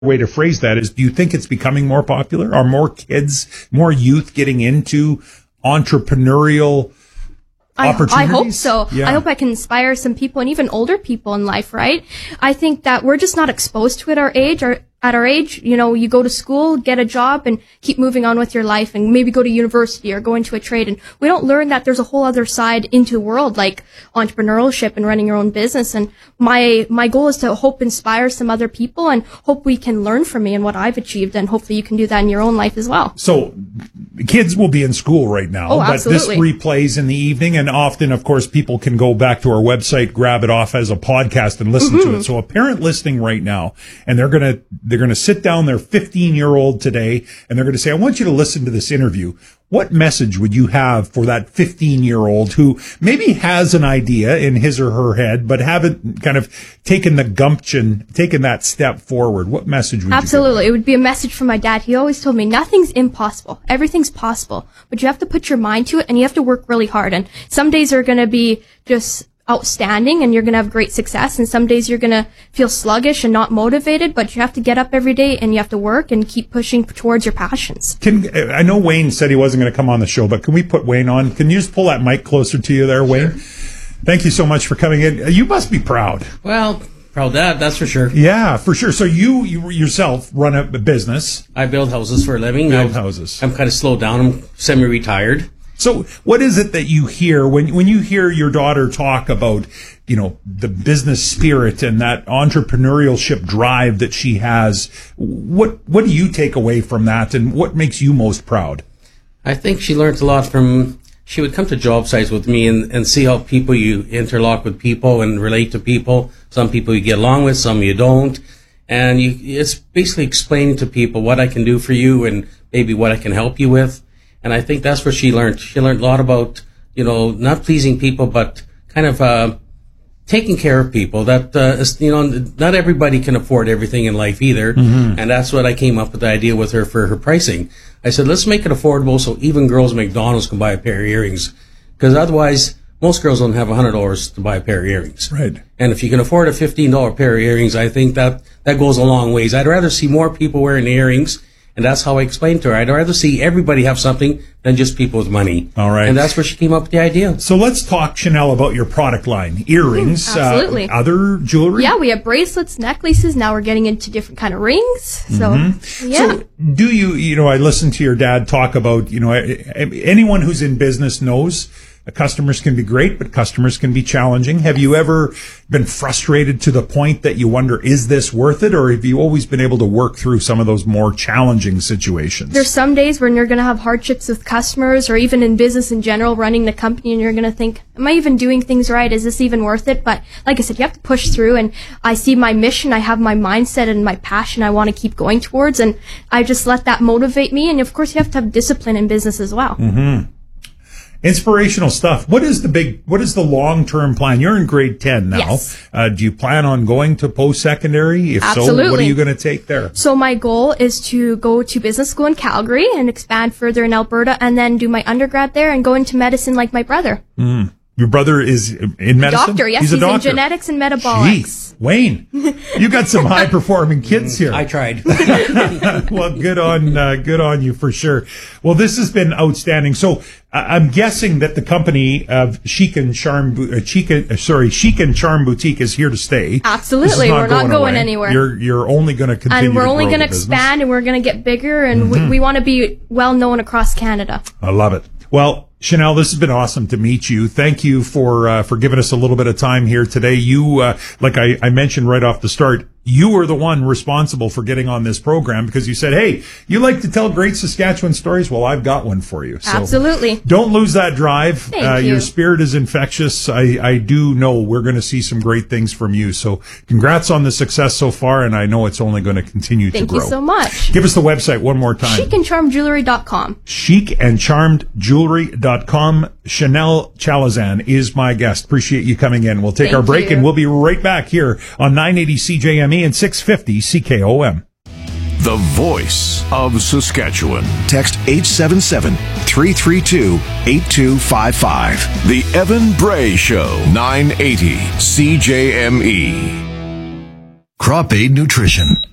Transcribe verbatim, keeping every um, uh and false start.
way to phrase that is, do you think it's becoming more popular? Are more kids, more youth getting into entrepreneurial I, opportunities? I hope so. Yeah. I hope I can inspire some people and even older people in life, right? I think that we're just not exposed to it our age or at our age. You know, you go to school, get a job, and keep moving on with your life, and maybe go to university or go into a trade. And we don't learn that there's a whole other side into the world, like entrepreneurship and running your own business. And my my goal is to hope inspire some other people, and hope we can learn from me and what I've achieved, and hopefully you can do that in your own life as well. So kids will be in school right now, oh, but this absolutely. replays in the evening, and often, of course, people can go back to our website, grab it off as a podcast, and listen Mm-hmm. to it. So a parent listening right now, and they're gonna they're gonna sit down their fifteen-year-old today, and they're gonna say, "I want you to listen to this interview." What message would you have for that fifteen-year-old who maybe has an idea in his or her head, but haven't kind of taken the gumption, taken that step forward? What message would Absolutely. you give? It would be a message from my dad. He always told me nothing's impossible. Everything's possible. But you have to put your mind to it, and you have to work really hard. And some days are going to be just outstanding, and you're going to have great success. And some days you're going to feel sluggish and not motivated, but you have to get up every day, and you have to work and keep pushing towards your passions. Can, I know Wayne said he wasn't going to come on the show, but can we put Wayne on? Can you just pull that mic closer to you there, Wayne? Sure. Thank you so much for coming in. You must be proud. Well, proud dad, that's for sure. Yeah, for sure. So you, you yourself run a business. I build houses for a living. Build I've, houses. I'm kind of slowed down. I'm semi-retired. So what is it that you hear when when you hear your daughter talk about, you know, the business spirit and that entrepreneurship drive that she has? What what do you take away from that, and what makes you most proud? I think she learned a lot from, she would come to job sites with me and, and see how people, you interlock with people and relate to people. Some people you get along with, some you don't. And you, it's basically explaining to people what I can do for you and maybe what I can help you with. And I think that's what she learned. She learned a lot about, you know, not pleasing people, but kind of uh, taking care of people. That, uh, is, you know, not everybody can afford everything in life either. Mm-hmm. And that's what I came up with the idea with her for her pricing. I said, let's make it affordable so even girls at McDonald's can buy a pair of earrings. Because otherwise, most girls don't have one hundred dollars to buy a pair of earrings. Right. And if you can afford a fifteen dollars pair of earrings, I think that, that goes a long ways. I'd rather see more people wearing earrings. And that's how I explained to her. I'd rather see everybody have something than just people with money. All right. And that's where she came up with the idea. So let's talk, Chanel, about your product line. Earrings. Mm, absolutely. Uh, other jewelry? Yeah, we have bracelets, necklaces. Now we're getting into different kind of rings. So, mm-hmm. yeah. So do you, you know, I listened to your dad talk about, you know, anyone who's in business knows customers can be great, but customers can be challenging. Have you ever been frustrated to the point that you wonder, is this worth it? Or have you always been able to work through some of those more challenging situations? There's some days when you're going to have hardships with customers or even in business in general, running the company, and you're going to think, am I even doing things right? Is this even worth it? But like I said, you have to push through, and I see my mission. I have my mindset and my passion I want to keep going towards, and I just let that motivate me. And of course, you have to have discipline in business as well. Mm-hmm. Inspirational stuff. What is the big, what is the long-term plan? You're in grade ten now. Yes. Uh, do you plan on going to post-secondary? If Absolutely. so, what are you going to take there? So my goal is to go to business school in Calgary and expand further in Alberta, and then do my undergrad there and go into medicine like my brother. Mm. Your brother is in medicine? Doctor, yes. He's, He's a doctor. in genetics and metabolics. Jeez, Wayne, you got some high-performing kids here. I tried. Well, good on uh, good on you for sure. Well, this has been outstanding. So uh, I'm guessing that the company of Chic and Charm, uh, Chic, uh, sorry, Chic and Charm Boutique is here to stay. Absolutely, not we're not going away. anywhere. You're you're only going to continue. And we're to only going to expand, and we're going to get bigger, and mm-hmm. we, we want to be well known across Canada. I love it. Well, Chanel, this has been awesome to meet you. Thank you for uh, for giving us a little bit of time here today. You, uh, like I, I mentioned right off the start, you were the one responsible for getting on this program because you said, hey, you like to tell great Saskatchewan stories? Well, I've got one for you. So Absolutely. Don't lose that drive. Thank uh, you. Your spirit is infectious. I, I do know we're going to see some great things from you. So congrats on the success so far, and I know it's only going to continue Thank to grow. you so much. Give us the website one more time. chic and charmed jewelry dot com. chic and charmed jewelry dot com. Chanel Chalazan is my guest. Appreciate you coming in. We'll take Thank our break you. and we'll be right back here on nine eighty C J M E and six fifty C K O M. The voice of Saskatchewan. Text eight seven seven, three three two, eight two five five. The Evan Bray Show, nine eighty C J M E. Crop Aid Nutrition.